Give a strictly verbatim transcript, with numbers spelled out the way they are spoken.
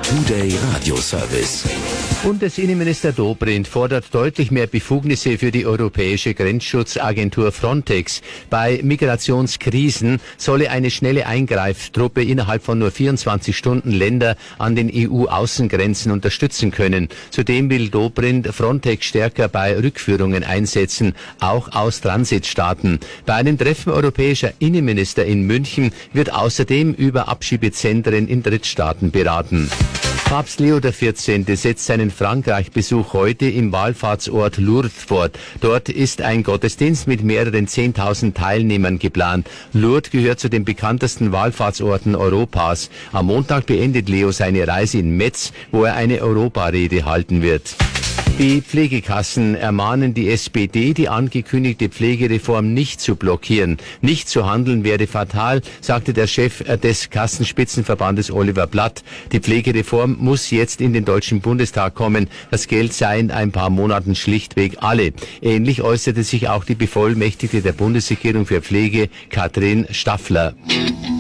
Today Radio Service. Bundesinnenminister Dobrindt fordert deutlich mehr Befugnisse für die europäische Grenzschutzagentur Frontex. Bei Migrationskrisen solle eine schnelle Eingreiftruppe innerhalb von nur vierundzwanzig Stunden Länder an den E U-Außengrenzen unterstützen können. Zudem will Dobrindt Frontex stärker bei Rückführungen einsetzen, auch aus Transitstaaten. Bei einem Treffen europäischer Innenminister in München wird außerdem über Abschiebezentren in Drittstaaten beraten. Papst Leo der vierzehnte setzt seinen Frankreich-Besuch heute im Wallfahrtsort Lourdes fort. Dort ist ein Gottesdienst mit mehreren zehntausend Teilnehmern geplant. Lourdes gehört zu den bekanntesten Wallfahrtsorten Europas. Am Montag beendet Leo seine Reise in Metz, wo er eine Europarede halten wird. Die Pflegekassen ermahnen die S P D, die angekündigte Pflegereform nicht zu blockieren. Nicht zu handeln wäre fatal, sagte der Chef des Kassenspitzenverbandes Oliver Blatt. Die Pflegereform muss jetzt in den Deutschen Bundestag kommen. Das Geld sei in ein paar Monaten schlichtweg alle. Ähnlich äußerte sich auch die Bevollmächtigte der Bundesregierung für Pflege, Katrin Staffler.